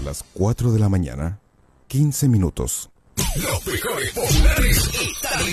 las 4 de la mañana, 15 minutos. Los mejores populares están